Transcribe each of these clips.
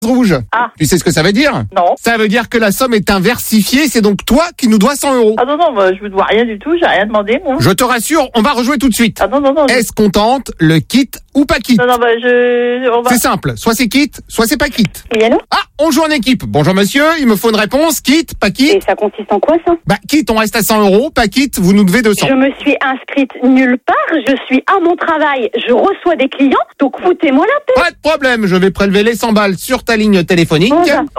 rouge. Ah. Tu sais ce que ça veut dire? Non. Ça veut dire que la somme est inversifiée, c'est donc toi qui nous dois 100 €. Ah non, moi, je me dois rien du tout, j'ai rien demandé, moi. Je te rassure, on va rejouer tout de suite. Ah non. Est-ce qu'on tente le kit ou pas kit? Non, on va... C'est simple, soit c'est kit, soit c'est pas kit. Oui, allô? Ah, on joue en équipe. Bonjour monsieur, il me faut une réponse. Kit, pas kit? Et ça consiste en quoi, ça? Bah, kit, on reste à 100 €. Pas kit, vous nous devez 200. Je me suis inscrite nulle part, je suis à mon travail, je reçois des clients, donc foutez-moi la paix. Pas de problème, je vais prélever les 100 balles sur ta ligne téléphonique.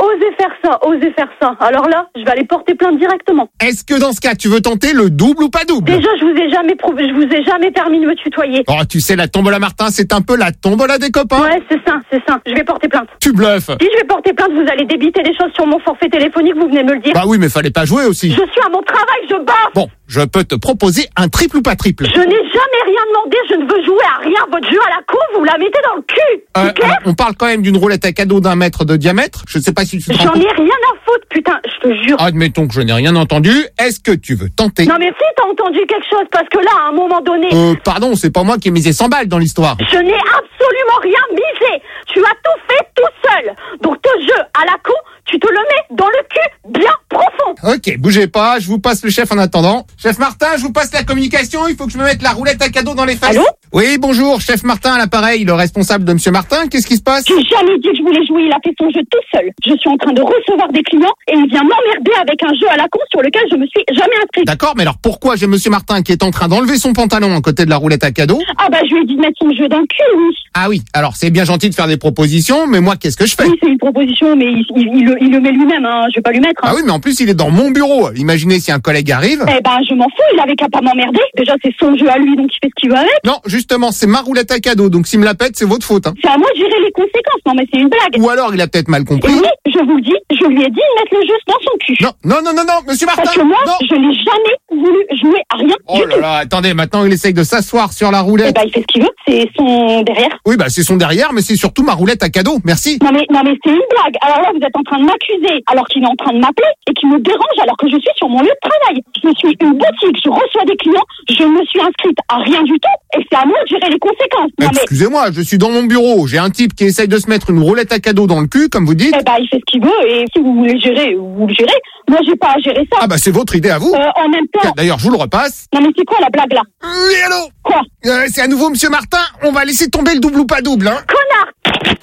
Osez faire ça. Alors là, je vais aller porter plainte directement. Est-ce que dans ce cas, tu veux tenter le double ou pas double? Déjà, je vous ai jamais permis de me tutoyer. Oh, tu sais, la tombola Martin, c'est un peu la tombola des copains. Ouais, c'est ça. Je vais porter plainte. Tu bluffes. Si je vais porter plainte, vous allez débiter des choses sur mon forfait téléphonique, vous venez me le dire. Bah oui, mais fallait pas jouer aussi. Je suis à mon travail, je bosse. Bon, je peux te proposer un triple ou pas triple. Je n'ai jamais rien demandé, je ne veux jouer à rien. Votre jeu à la con, vous la mettez dans le cul. C'est clair? On parle quand même d'une roulette à cadeau d'1 mètre de diamètre. Je sais pas si tu te rends J'en compte. ai rien à foutre, putain, je te jure. Admettons que je n'ai rien entendu. Est-ce que tu veux tenter? Non mais si t'as entendu quelque chose, parce que là, à un moment donné, Pardon, c'est pas moi qui ai misé 100 balles dans l'histoire. je n'ai absolument rien misé. Tu as tout fait tout seul. Donc ton jeu à la con, tu te le mets dans le cul bien profond. Ok, bougez pas, je vous passe le chef en attendant. Chef Martin, je vous passe la communication, il faut que je me mette la roulette à cadeau dans les fesses. Allô? Oui, bonjour, chef Martin à l'appareil, le responsable de monsieur Martin, qu'est-ce qui se passe? J'ai jamais dit que je voulais jouer, il a fait son jeu tout seul. Je suis en train de recevoir des clients et il vient m'emmerder avec un jeu à la con sur lequel je me suis jamais inscrite. D'accord, mais alors pourquoi j'ai monsieur Martin qui est en train d'enlever son pantalon à côté de la roulette à cadeau? Ah bah je lui ai dit de mettre son jeu dans le cul, oui. Ah oui, alors c'est bien gentil de faire des propositions, mais moi qu'est-ce que je fais? Oui, c'est une proposition, mais il le met lui-même, hein. Je vais pas lui mettre. Hein. Ah oui, mais en plus il est dans mon bureau. Imaginez si un collègue arrive. Eh ben je m'en fous, il avait qu'à pas m'emmerder. Déjà c'est son jeu à lui, donc il fait ce qu'il veut avec. Non, justement, c'est ma roulette à cadeau, donc s'il me la pète, c'est votre faute. Hein. C'est à moi de gérer les conséquences, non mais c'est une blague. Ou alors il a peut-être mal Et compris. oui, je vous le dis, je lui ai dit de mettre le jeu dans son cul. Non, monsieur Martin. Parce que moi, non. je n'ai jamais voulu jouer à rien Oh du là tout. là, attendez, maintenant il essaye de s'asseoir sur la Eh roulette. ben il fait ce qu'il veut, c'est son derrière. Oui, bah c'est son derrière, mais c'est surtout ma roulette à cadeau. Merci. Non mais c'est une blague. Alors là, vous êtes en train de m'accuser alors qu'il est en train de m'appeler et qu'il me dérange alors que je suis sur mon lieu de travail. Je suis une boutique, je reçois des clients, je me suis inscrite à rien du tout et c'est à moi de gérer les conséquences. Non mais, Excusez-moi, je suis dans mon bureau. J'ai un type qui essaye de se mettre une roulette à cadeau dans le cul, comme vous dites. eh ben il fait ce qu'il veut et si vous voulez gérer, vous le gérez. Moi j'ai pas à gérer ça. Ah bah c'est votre idée à vous. En même temps, D'ailleurs, je vous le repasse. non mais c'est quoi la blague là? Oui, allô? Quoi? C'est à nouveau monsieur Martin. On va laisser tomber le double ou pas double, hein. Connard!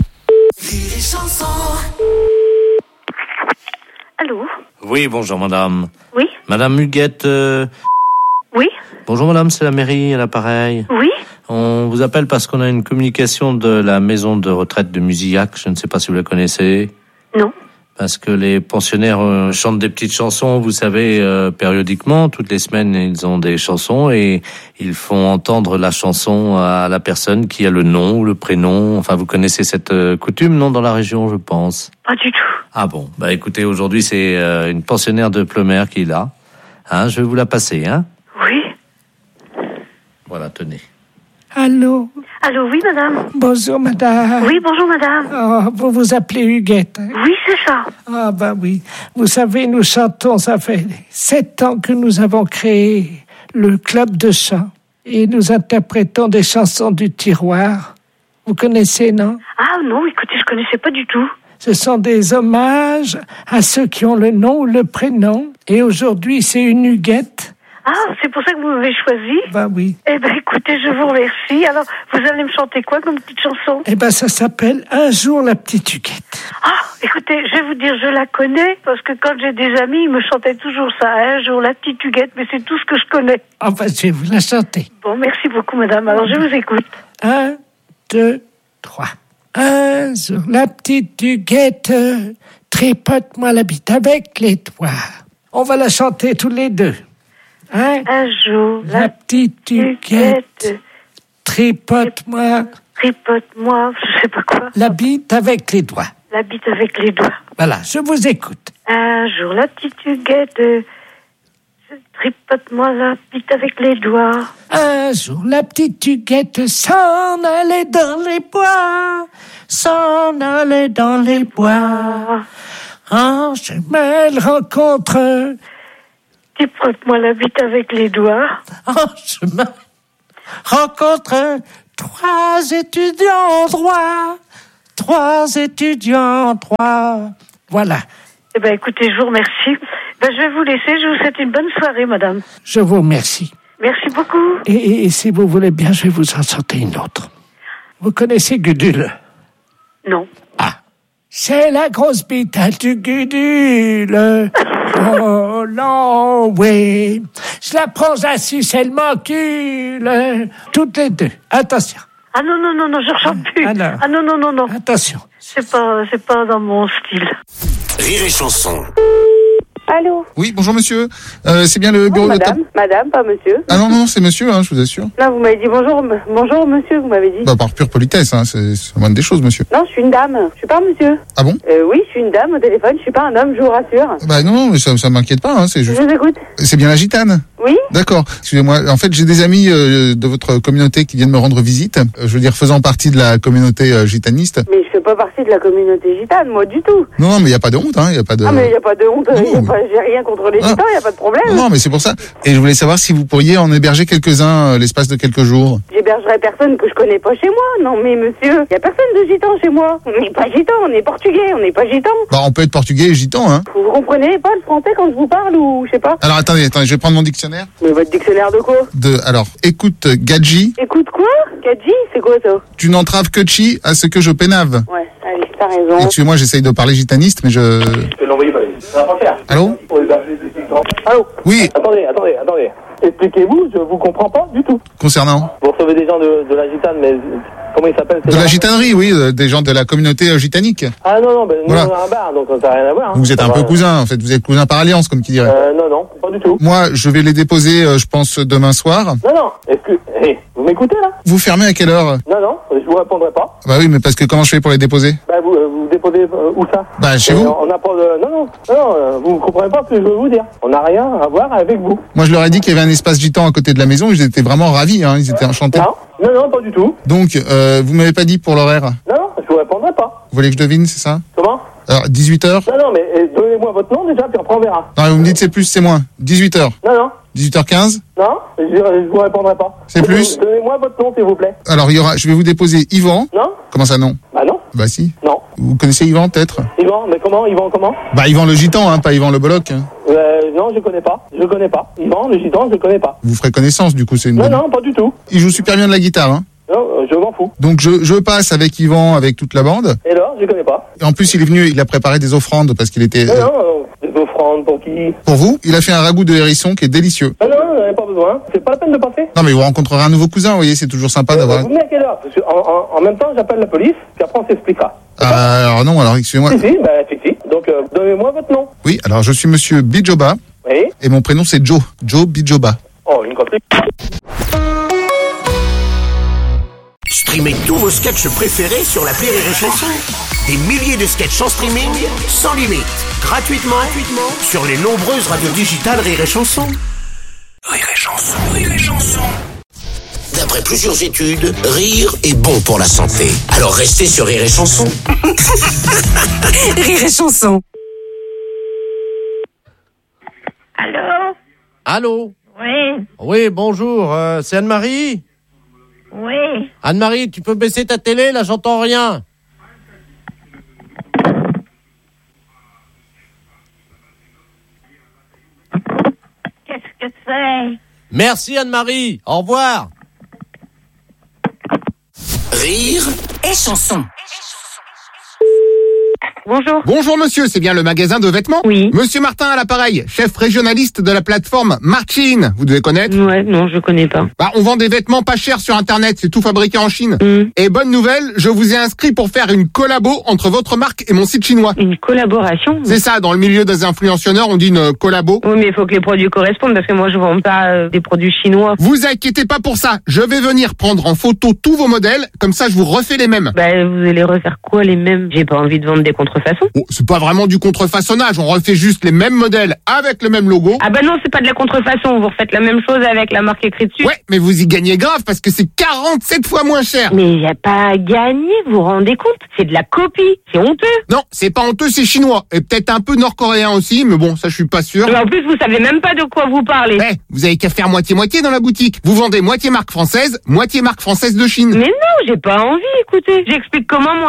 Allô? Oui, bonjour madame. Oui? Madame Huguette, Oui? bonjour madame, c'est la mairie à l'appareil. Oui? On vous appelle parce qu'on a une communication de la maison de retraite de Musillac, je ne sais pas si vous la connaissez. Non. Parce que les pensionnaires chantent des petites chansons, vous savez, périodiquement, toutes les semaines ils ont des chansons et ils font entendre la chanson à la personne qui a le nom ou le prénom. Enfin, vous connaissez cette coutume, non, dans la région, je pense. Pas du tout. Ah bon, bah écoutez, aujourd'hui c'est une pensionnaire de Plemer qui est là. Hein, je vais vous la passer, hein. Oui? Voilà, tenez. Allô? Allô, oui madame? Bonjour madame. Oui, bonjour madame. Oh, vous vous appelez Huguette, hein? Oui, c'est ça. Ah ben oui. Vous savez, nous chantons, ça fait 7 ans que nous avons créé le club de chant. Et nous interprétons des chansons du tiroir. Vous connaissez, non? Ah non, écoutez, je connaissais pas du tout. Ce sont des hommages à ceux qui ont le nom ou le prénom. Et aujourd'hui, c'est une Huguette. Ah, c'est pour ça que vous m'avez choisi? Ben oui. Eh ben, écoutez, je vous remercie. Alors, vous allez me chanter quoi comme petite chanson? Eh ben, ça s'appelle Un jour la petite Huguette. Ah, écoutez, je vais vous dire, je la connais, parce que quand j'ai des amis, ils me chantaient toujours ça. Un jour la petite Huguette, mais c'est tout ce que je connais. Enfin, je vais vous la chanter. Bon, merci beaucoup, madame. Alors, je vous écoute. 1, 2, 3. Un jour, la petite Huguette, tripote-moi la bite avec les doigts. On va la chanter tous les deux. Hein? Un jour, La petite Huguette, tripote-moi tripote-moi, je sais pas quoi. la bite avec les doigts. La bite avec les doigts. Voilà, je vous écoute. Un jour, la petite Huguette, tripote-moi la bite avec les doigts. Un jour, la petite Huguette s'en allait dans les bois, s'en allait dans les bois. En chemin, elle rencontre Tripote-moi la bite avec les doigts. en chemin, rencontre 3 étudiants en droit. 3 étudiants, 3. Voilà. Eh ben, écoutez, je vous remercie. Ben, je vais vous laisser. Je vous souhaite une bonne soirée, madame. Je vous remercie. Merci beaucoup. Et si vous voulez bien, je vais vous en sortir une autre. Vous connaissez Gudule? Non. Ah, c'est la grosse bite du Gudule. Oh non, oui. Je la prends assise, elle m'encule. Toutes les deux. Attention. Ah non, je rechante plus. Alors. Ah non. Attention. C'est pas dans mon style. Rire et chanson. Allô? Oui, bonjour monsieur. C'est bien le bureau de madame, madame, pas monsieur. Ah non, c'est monsieur, hein, je vous assure. Non, vous m'avez dit bonjour monsieur, vous m'avez dit. Bah, par pure politesse, hein, c'est la moindre des choses, monsieur. Non, je suis une dame, je suis pas un monsieur. Ah bon? Oui, je suis une dame au téléphone, je suis pas un homme, je vous rassure. Bah non, mais ça m'inquiète pas, hein, c'est juste... Je vous écoute. C'est bien la gitane? Oui? D'accord. Excusez-moi, en fait, j'ai des amis de votre communauté qui viennent me rendre visite. Je veux dire, faisant partie de la communauté gitaniste. Mais je fais pas partie de la communauté gitane, moi, du tout. Non, mais il y a pas de honte, hein, il y a pas de... Ah, mais il y a pas de honte, j'ai rien contre les gitans, il y a pas de problème. Non, mais c'est pour ça. Et je voulais savoir si vous pourriez en héberger quelques-uns l'espace de quelques jours. J'hébergerai personne que je connais pas chez moi. Non, mais monsieur, il y a personne de gitan chez moi. On n'est pas gitan, on est portugais, on n'est pas gitan. Bah, on peut être portugais et gitan, hein. Vous comprenez pas le français quand je vous parle ou je sais pas? Alors, attendez, je vais prendre mon dictionnaire. Mais votre dictionnaire de quoi? Alors, écoute, gadji. Écoute quoi? Gadji, c'est quoi ça? Tu n'entraves que chi à ce que je pénave. Ouais, allez, t'as raison. Excusez-moi, j'essaye de parler gitaniste, mais je... Je peux l'envoyer par les... Ça va pas faire. Allô? Allô? Oui. Attendez. Expliquez-vous, je vous comprends pas du tout. Concernant? Vous recevez des gens de la gitane, mais comment ils s'appellent? De la gitanerie, oui, des gens de la communauté gitanique. Ah non, ben nous Voilà. on a un bar, donc ça n'a rien à voir. Hein. Vous êtes un peu cousin, en fait, vous êtes cousin par alliance, comme qui dirait. Non, pas du tout. Moi, je vais les déposer, je pense, demain soir. Non, vous m'écoutez là? Vous fermez à quelle heure? Non, je vous répondrai pas. Bah oui, mais parce que comment je fais pour les déposer? Bah vous déposez où ça? Bah chez vous. On n'a pas de... Non, vous comprenez pas ce que je veux vous dire. On n'a rien à voir avec vous. Moi, je leur ai dit qu'il y avait un espace gitan à côté de la maison, ils étaient vraiment ravis, hein, ils étaient enchantés. Non, pas du tout. Donc, vous m'avez pas dit pour l'horaire? Non, je vous répondrai pas. Vous voulez que je devine, c'est ça? Comment? Alors, 18h? Non, mais donnez-moi votre nom déjà, puis après on verra. Non, vous me dites c'est plus, c'est moins. 18h. Non. 18h15? Non, je vous répondrai pas. C'est plus? Donnez-moi votre nom, s'il vous plaît. Alors, je vais vous déposer Yvan. Non? Comment ça, non? Bah non. Bah si. Non. Vous connaissez Yvan, peut-être? Yvan, mais comment? Yvan comment? Bah Yvan le gitan, hein, pas Yvan le bolloc. Non, je connais pas. Yvan, le gitan, je connais pas. Vous ferez connaissance, du coup, c'est une bonne... Non, pas du tout. Il joue super bien de la guitare, hein. Non, je m'en fous. Donc je passe avec Yvan, avec toute la bande. Et alors, je connais pas. Et en plus, il est venu, il a préparé des offrandes parce qu'il était... Non, des offrandes pour qui? Pour vous, il a fait un ragoût de hérisson qui est délicieux. Non, j'en ai pas besoin. C'est pas la peine de passer. Non, mais vous rencontrerez un nouveau cousin, vous voyez, c'est toujours sympa d'avoir... Vous venez à quelle heure? Parce que en même temps, j'appelle la police, puis après on s'expliquera. Alors non, alors excusez-moi. Si. Donc, donnez-moi votre nom. Oui, alors je suis monsieur Bijoba. Oui. Et mon prénom c'est Joe. Joe Bijoba. Oh, une copie. Streamez tous vos sketchs préférés sur l'appli Rire et Chanson. Des milliers de sketchs en streaming, sans limite, gratuitement sur les nombreuses radios digitales Rire et Chanson. Rire et Chanson. D'après plusieurs études, rire est bon pour la santé. Alors restez sur Rire et Chanson. Rire et Chanson. Allô? Oui. Oui, bonjour, c'est Anne-Marie? Oui. Anne-Marie, tu peux baisser ta télé, là, j'entends rien. Qu'est-ce que c'est? Merci Anne-Marie, au revoir. Rire et Chanson. Bonjour. Bonjour monsieur, c'est bien le magasin de vêtements? Oui. Monsieur Martin à l'appareil, chef régionaliste de la plateforme Marchin. Vous devez connaître? Ouais, non, je connais pas. Bah, on vend des vêtements pas chers sur internet, c'est tout fabriqué en Chine. Mm. Et bonne nouvelle, je vous ai inscrit pour faire une collabo entre votre marque et mon site chinois. Une collaboration? C'est ça, dans le milieu des influenceurs, on dit une collabo. Oui, mais il faut que les produits correspondent parce que moi je vends pas des produits chinois. Vous inquiétez pas pour ça, je vais venir prendre en photo tous vos modèles, comme ça je vous refais les mêmes. Bah, vous allez refaire quoi les mêmes? J'ai pas envie de vendre des contrefaçons. Oh, c'est pas vraiment du contrefaçonnage, on refait juste les mêmes modèles avec le même logo. Ah bah non, c'est pas de la contrefaçon, vous refaites la même chose avec la marque écrite dessus. Ouais, mais vous y gagnez grave parce que c'est 47 fois moins cher. Mais y a pas à gagner, vous vous rendez compte? C'est de la copie, c'est honteux. Non, c'est pas honteux, c'est chinois. Et peut-être un peu nord-coréen aussi, mais bon, ça je suis pas sûr. Mais en plus, vous savez même pas de quoi vous parlez. Eh, vous avez qu'à faire moitié-moitié dans la boutique. Vous vendez moitié marque française de Chine. Mais non, j'ai pas envie, écoutez. J'explique comment moi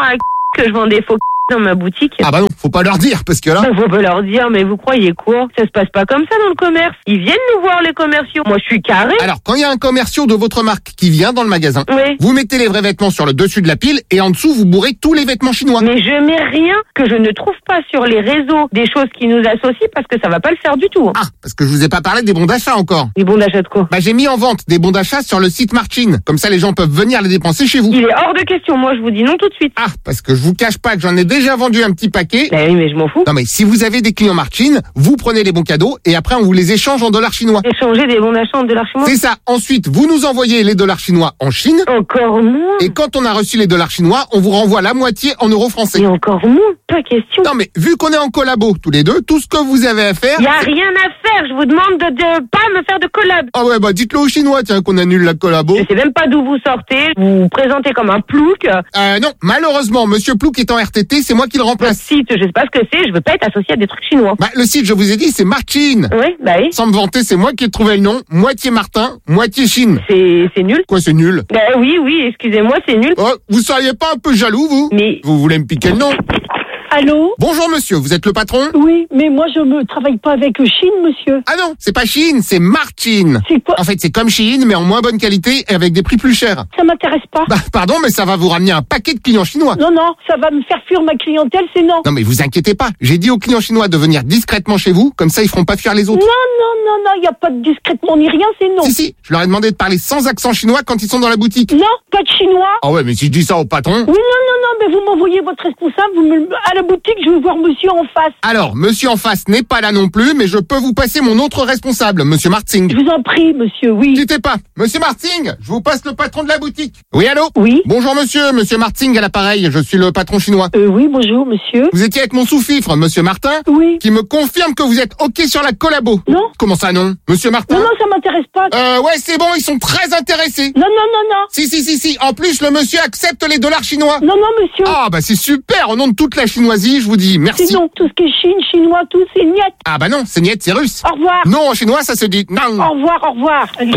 que je vends des faux dans ma boutique. Ah bah non, faut pas leur dire, parce que là... Faut pas leur dire, mais vous croyez quoi? Ça se passe pas comme ça dans le commerce. Ils viennent nous voir, les commerciaux. Moi, je suis carré. Alors, quand il y a un commerciaux de votre marque qui vient dans le magasin, Oui. vous mettez les vrais vêtements sur le dessus de la pile et en dessous, vous bourrez tous les vêtements chinois. Mais je mets rien que je ne trouve pas sur les réseaux des choses qui nous associent parce que ça va pas le faire du tout. Ah, parce que je vous ai pas parlé des bons d'achat encore. Les bons d'achat de quoi? Bah j'ai mis en vente des bons d'achat sur le site Martine. Comme ça, les gens peuvent venir les dépenser chez vous. Il est hors de question. Moi, je vous dis non tout de suite. Ah, parce que je vous cache pas que j'en ai déjà vendu un petit paquet. Bah oui, mais je m'en fous. Non mais si vous avez des clients Martine, vous prenez les bons cadeaux et après on vous les échange en dollars chinois. Échanger des bons d'achat en dollars chinois? C'est ça. Ensuite, vous nous envoyez les dollars chinois en Chine. Encore moins. Et quand on a reçu les dollars chinois, on vous renvoie la moitié en euros français. Et encore moins. Pas question. Non mais vu qu'on est en collabo tous les deux, tout ce que vous avez à faire... Y a rien à faire. Je vous demande de pas me faire de collab. Ah ouais, bah dites-le aux Chinois, tiens, qu'on annule la collabo. Je sais même pas d'où vous sortez. Vous vous présentez comme un plouc. Non, malheureusement, Monsieur Plouc est en RTT, c'est moi qui le Votre remplace. site, je sais pas ce que c'est. Je veux pas être associé à des trucs chinois. Bah le site, je vous ai dit, c'est Martine. Oui, bah oui. Sans me vanter, c'est moi qui ai trouvé le nom. Moitié Martin, moitié Chine. C'est nul. Quoi, c'est nul? Bah oui, excusez-moi, c'est nul. Oh, vous seriez pas un peu jaloux, vous? Mais... Vous voulez me piquer le nom? Allô? Bonjour monsieur, vous êtes le patron? Oui, mais moi je ne travaille pas avec Chine, monsieur. Ah non, c'est pas Chine, c'est Martine. C'est quoi? En fait, c'est comme Chine, mais en moins bonne qualité et avec des prix plus chers. Ça m'intéresse pas. Bah pardon, mais ça va vous ramener un paquet de clients chinois. Non, ça va me faire fuir ma clientèle, c'est non. Non mais vous inquiétez pas, j'ai dit aux clients chinois de venir discrètement chez vous, comme ça ils feront pas fuir les autres. Non, il n'y a pas de discrètement ni rien, c'est non. Si, je leur ai demandé de parler sans accent chinois quand ils sont dans la boutique. Non, pas de chinois. Ah ouais, mais si je dis ça au patron... Oui, non, mais vous m'envoyez votre responsable, à la boutique, je veux voir monsieur en face. Alors, monsieur en face n'est pas là non plus, mais je peux vous passer mon autre responsable, monsieur Marting. Je vous en prie, monsieur, oui. Quittez pas. Monsieur Marting, je vous passe le patron de la boutique. Oui, allô? Oui. Bonjour monsieur Marting à l'appareil, je suis le patron chinois. Oui, bonjour, monsieur. Vous étiez avec mon sous-fifre, monsieur Martin? Oui. Qui me confirme que vous êtes OK sur la collabo. Non. Comment ça, non? Monsieur Martin? Non, ça m'intéresse pas. Ouais, c'est bon, ils sont très intéressés. Non. Si. En plus, le monsieur accepte les dollars chinois. Non, monsieur. Ah, bah c'est super, au nom de toute la chinoisie, je vous dis merci. C'est non, tout ce qui est Chine, chinois, tout, c'est niet. Ah bah non, c'est niet, c'est russe. Au revoir. Non, en chinois, ça se dit non. Au revoir. Allez.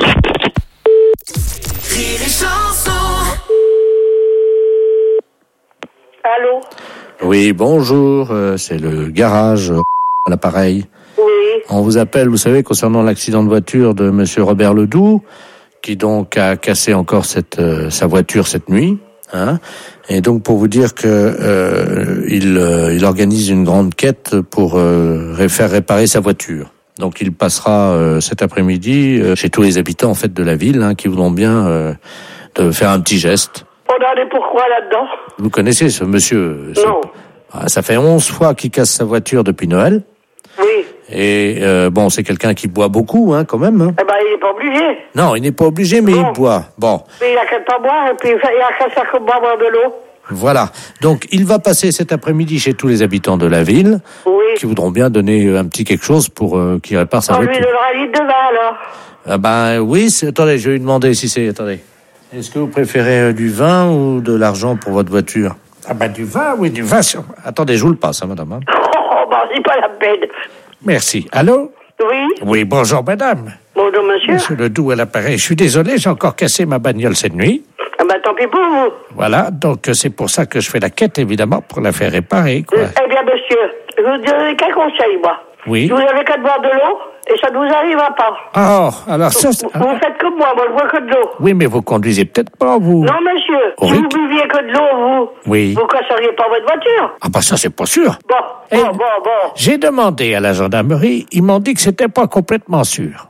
Allô? Oui, bonjour, c'est le garage à l'appareil. Oui. On vous appelle, vous savez, concernant l'accident de voiture de monsieur Robert Ledoux, qui donc a cassé encore sa voiture cette nuit. Hein, et donc pour vous dire que il organise une grande quête pour faire réparer sa voiture. Donc il passera cet après-midi chez tous les habitants en fait de la ville qui voudront bien de faire un petit geste. On en est pourquoi là-dedans? Vous connaissez ce monsieur? Non. Ça fait 11 fois qu'il casse sa voiture depuis Noël. Oui. Et bon, c'est quelqu'un qui boit beaucoup, quand même. Eh ben, il n'est pas obligé. Non, il n'est pas obligé, mais il boit. Bon. Mais il a qu'à pas boire, et puis il a qu'à faire boire de l'eau. Voilà. Donc, il va passer cet après-midi chez tous les habitants de la ville, qui voudront bien donner un petit quelque chose pour qu'il répare sa voiture. On lui donnera un litre de vin, alors. Oui, attendez, je vais lui demander si c'est... Attendez. Est-ce que vous préférez du vin ou de l'argent pour votre voiture? Du vin, oui, du vin. Attendez, je vous le passe, madame. C'est pas la peine. Merci. Allô? Oui. Oui, bonjour, madame. Bonjour, monsieur. Monsieur Ledoux à l'appareil. Je suis désolé, j'ai encore cassé ma bagnole cette nuit. Tant pis pour vous. Voilà, donc c'est pour ça que je fais la quête, évidemment, pour la faire réparer, quoi. Eh bien, monsieur, je vous donne quel conseil, moi? Oui. Vous avez qu'à boire de l'eau, et ça ne vous arrivera pas. Oh, alors ça... Vous faites comme moi je bois que de l'eau. Oui, mais vous conduisez peut-être pas, vous. Non, monsieur, si vous buviez que de l'eau, oui. Vous casseriez pas votre voiture. Ah ça, c'est pas sûr. Bon. J'ai demandé à la gendarmerie, ils m'ont dit que c'était pas complètement sûr.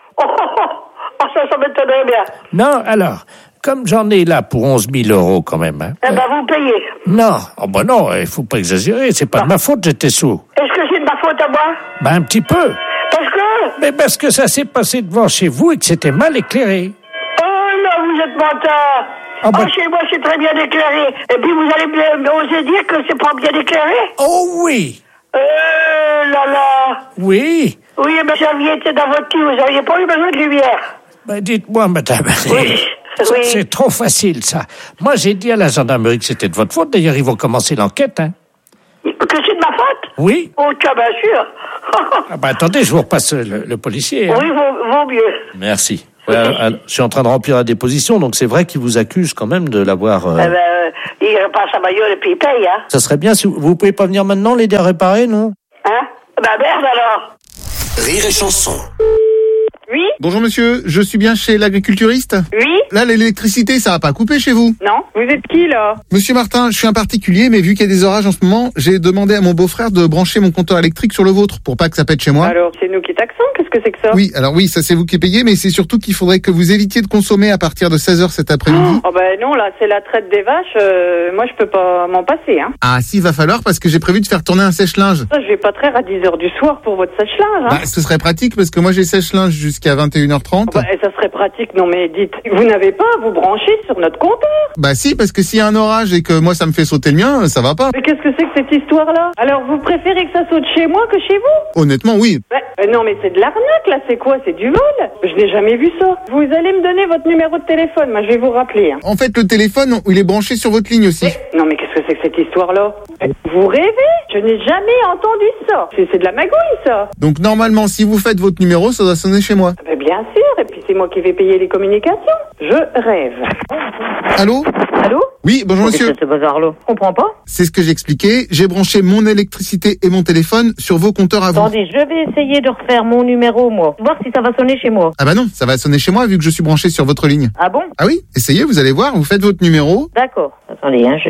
Ça m'étonnerait bien. Non, alors, comme j'en ai là pour 11 000 € quand même... Eh ben, vous payez. Non, non, il faut pas exagérer, c'est pas de ma faute, j'étais sous. Est-ce que c'est de ma faute à moi? Un petit peu. Parce que ça s'est passé devant chez vous et que c'était mal éclairé. Oh non, vous êtes menteur. Chez moi, c'est très bien éclairé. Et puis, vous allez oser dire que c'est pas bien éclairé? Oh oui. Là. Oui. Oui, mais si vous étiez dans votre cul, vous n'auriez pas eu besoin de lumière. Dites-moi, madame. Oui. C'est trop facile, ça. Moi, j'ai dit à la gendarmerie que c'était de votre faute. D'ailleurs, ils vont commencer l'enquête, Que c'est de ma faute? Oui. Oh, tiens, bien sûr. Attendez, je vous repasse le policier. Oui, vaut mieux. Merci. Je suis en train de remplir la déposition, donc c'est vrai qu'ils vous accusent quand même de l'avoir... Il il repart sa bagnole et puis il paye, hein. Ça serait bien si vous pouvez pas venir maintenant l'aider à réparer, non? Hein? Bah merde alors. Rire et chanson. Oui? Bonjour monsieur, je suis bien chez l'agriculturiste? Oui? Là, l'électricité, ça va pas couper chez vous? Non? Vous êtes qui, là? Monsieur Martin, je suis un particulier, mais vu qu'il y a des orages en ce moment, j'ai demandé à mon beau-frère de brancher mon compteur électrique sur le vôtre pour pas que ça pète chez moi. Alors, c'est nous qui taxons? Qu'est-ce que c'est que ça? Oui, alors oui, ça c'est vous qui payez, mais c'est surtout qu'il faudrait que vous évitiez de consommer à partir de 16h cet après-midi. Oh ben non, là, c'est la traite des vaches. Moi, je peux pas m'en passer, hein. Ah si, va falloir, parce que j'ai prévu de faire tourner un sèche-linge. Ça, je vais pas traire à 10h du soir pour votre sèche-linge, hein. Bah, ce serait pratique, parce que moi j'ai sèche-linge jusqu'à 21h30. Bah, et ça serait pratique. Non, mais dites, vous n'avez pas à vous brancher sur notre compteur? Bah si, parce que s'il y a un orage et que moi ça me fait sauter le mien, ça va pas. Mais qu'est-ce que c'est que cette histoire-là? Alors, vous préférez que ça saute chez moi que chez vous? Honnêtement, oui. Non, mais c'est de l'arnaque, là. C'est quoi? C'est du vol? Je n'ai jamais vu ça. Vous allez me donner votre numéro de téléphone. Moi, je vais vous rappeler, hein. En fait, le téléphone, il est branché sur votre ligne aussi. Non, mais qu'est-ce que c'est que cette histoire-là? Vous rêvez? Je n'ai jamais entendu ça. C'est de la magouille, ça. Donc normalement, si vous faites votre numéro, ça doit sonner chez moi. Ben, bien sûr. Et puis, c'est moi qui vais payer les communications. Je rêve. Allô? Allô? Oui, bonjour monsieur. Qu'est-ce que c'est ce bazar-là? Je comprends pas. C'est ce que j'expliquais. J'ai branché mon électricité et mon téléphone sur vos compteurs à vous. Attendez, je vais essayer de refaire mon numéro, moi. Voir si ça va sonner chez moi. Ah bah non, ça va sonner chez moi vu que je suis branché sur votre ligne. Ah bon? Ah oui, essayez, vous allez voir, vous faites votre numéro. D'accord. Attendez, hein,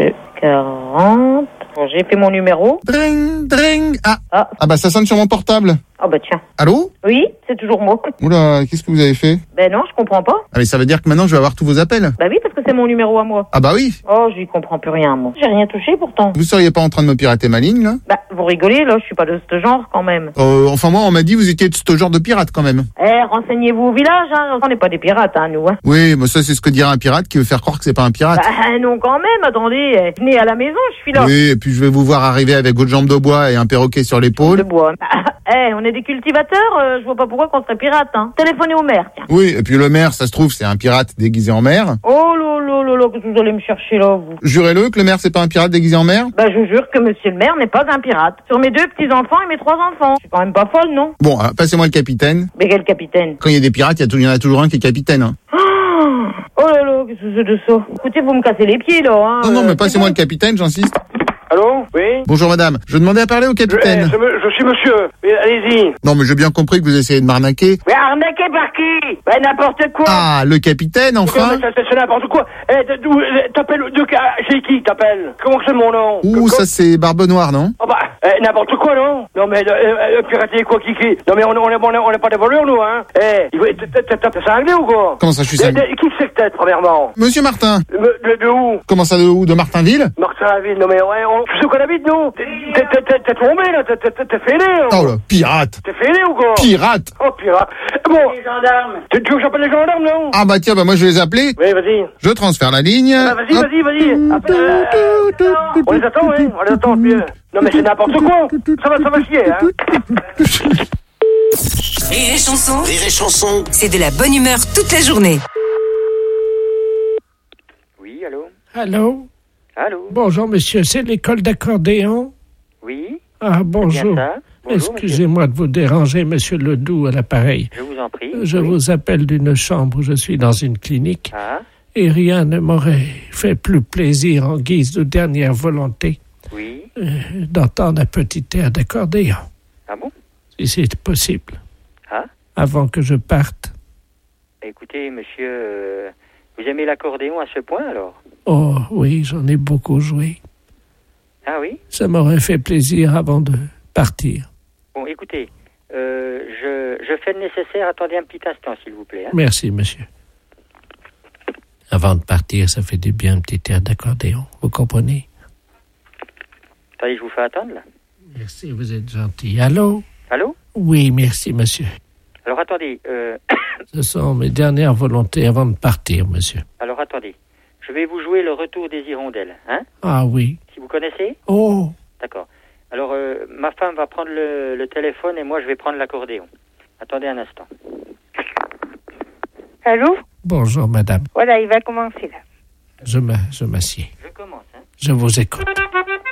40... Bon, j'ai fait mon numéro. Dring, dring. Ah bah ça sonne sur mon portable. Ah bah tiens. Allô? Oui, c'est toujours moi. Oula, qu'est-ce que vous avez fait? Ben non, je comprends pas. Ah mais ça veut dire que maintenant je vais avoir tous vos appels. Bah oui, parce que c'est mon numéro à moi. Ah bah oui. Oh, j'y comprends plus rien, moi. J'ai rien touché pourtant. Vous seriez pas en train de me pirater ma ligne là? Bah, vous rigolez, là, je suis pas de ce genre quand même. Enfin moi on m'a dit vous étiez de ce genre de pirate quand même. Renseignez-vous au village, hein. On n'est pas des pirates, hein, nous, hein. Oui, mais ça c'est ce que dirait un pirate qui veut faire croire que c'est pas un pirate. Bah non, quand même, attendez. Venez à la maison, je suis là. Oui, et puis je vais vous voir arriver avec votre jambe de bois et un perroquet sur l'épaule. De bois. On est des cultivateurs, je vois pas pourquoi qu'on serait pirate, hein. Téléphonez au maire, tiens. Oui, et puis le maire, ça se trouve, c'est un pirate déguisé en maire. Oh là, qu'est-ce que vous allez me chercher là, vous? Jurez-le que le maire, c'est pas un pirate déguisé en maire. Bah, je jure que monsieur le maire n'est pas un pirate. Sur mes 2 petits-enfants et mes 3 enfants. Je suis quand même pas folle, non? Bon, passez-moi le capitaine. Mais quel capitaine? Quand il y a des pirates, il y en a toujours un qui est capitaine. Hein. Oh là, qu'est-ce que c'est de ça? Écoutez, vous me cassez les pieds, là, hein. Non, mais passez-moi le capitaine, j'insiste. Allô? Oui? Bonjour madame, je demandais à parler au capitaine. Je suis monsieur. Allez-y. Non mais j'ai bien compris que vous essayez de m'arnaquer. Mais arnaqué par qui? Ben n'importe quoi. Ah, le capitaine enfin. C'est n'importe quoi. T'appelles chez qui t'appelles? Comment c'est mon nom? Ouh, ça c'est Barbe Noire, non? Oh bah, n'importe quoi, non? Non mais, pirater quoi, qui? Non mais on n'est pas des voleurs, nous, hein? T'es cinglé ou quoi? Comment ça, je suis cinglé? Qui c'est que t'es, premièrement? Monsieur Martin. De où? Comment ça, de où? De Martinville? Martinville, non mais tu sais qu'on habite, nous? T'es tombé, là, t'es fêlé, hein? Oh là, pirate! T'es fêlé ou quoi? Pirate! Oh, pirate! Bon! Les gendarmes! Tu veux que j'appelle les gendarmes, non? Ah bah tiens, moi je vais les appeler. Oui, vas-y. Je transfère la ligne. Vas-y. On les attend, oui, on les attend, mieux. Non mais c'est n'importe quoi! Ça va chier, hein? Rire et chanson. Rire et chanson. C'est de la bonne humeur toute la journée. Oui, allô? Allô? Allô? Bonjour, monsieur, c'est l'école d'accordéon? Oui. Ah, bonjour. Bonjour, excusez-moi de vous déranger, monsieur Ledoux, à l'appareil. Je vous en prie. Je vous appelle d'une chambre, je suis dans une clinique. Ah. Et rien ne m'aurait fait plus plaisir en guise de dernière volonté. Oui. D'entendre un petit air d'accordéon. Ah bon? Si c'est possible. Ah. Avant que je parte. Écoutez, monsieur, vous aimez l'accordéon à ce point, alors? Oh, oui, j'en ai beaucoup joué. Ah oui? Ça m'aurait fait plaisir avant de partir. Bon, écoutez, je fais le nécessaire. Attendez un petit instant, s'il vous plaît. Hein? Merci, monsieur. Avant de partir, ça fait du bien un petit air d'accordéon. Vous comprenez? Attendez, je vous fais attendre, là. Merci, vous êtes gentil. Allô? Allô? Oui, merci, monsieur. Alors, attendez. Ce sont mes dernières volontés avant de partir, monsieur. Alors, attendez. Je vais vous jouer le retour des hirondelles, hein? Ah oui. Si vous connaissez? Oh! D'accord. Alors, ma femme va prendre le téléphone et moi, je vais prendre l'accordéon. Attendez un instant. Allô? Bonjour, madame. Voilà, il va commencer, là. Je m'assieds. Je commence, hein? Je vous écoute.